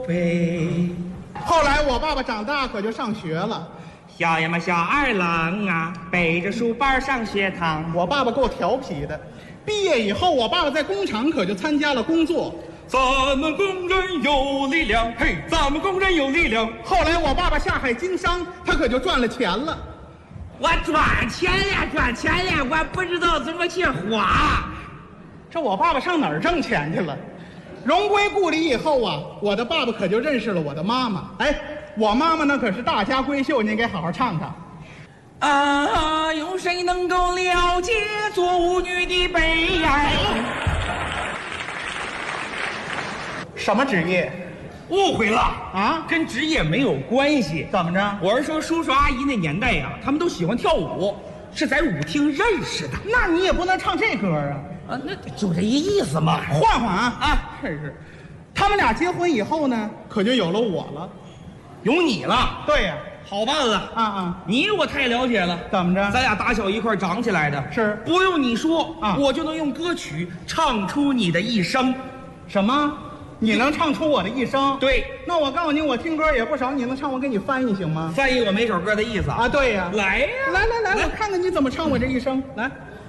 背。 后来我爸爸长大可就上学了， 小呀嘛小二郎啊，背着书包上学堂。 我爸爸够调皮的。毕业以后，我爸爸在工厂可就参加了工作。 咱们工人有力量，嘿，咱们工人有力量。 后来我爸爸下海经商，他可就赚了钱了。 我赚钱了，我不知道怎么去花。 这我爸爸上哪儿挣钱去了？荣归故里以后啊，我的爸爸可就认识了我的妈妈。哎，我妈妈那可是大家闺秀，您给好好唱唱。 啊，有谁能够了解做舞女的悲哀？ 什么职业？ 误会了啊， 跟职业没有关系。 怎么着？ 我是说，叔叔阿姨那年代呀，他们都喜欢跳舞，是在舞厅认识的。 那你也不能唱这歌啊。 啊，那就这一意思嘛。 换换啊，是。他们俩结婚以后呢，可就有了我了。 有你了？ 对呀。 好办了啊！ 你我太了解了。 怎么着？ 咱俩打小一块长起来的， 是不用你说啊， 我就能用歌曲唱出你的一生。 什么？你能唱出我的一生？ 对。 那我告诉你，我听歌也不少，你能唱，我给你翻译行吗？ 翻译我每首歌的意思啊？对呀。 来呀， 来，我看看你怎么唱我这一生。来。